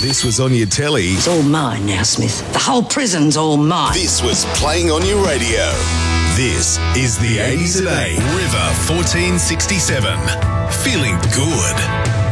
this was on your telly, It's all mine now, Smith. The whole prison's all mine. this was playing on your radio. This is the 80s at 8. River 1467. Feeling good.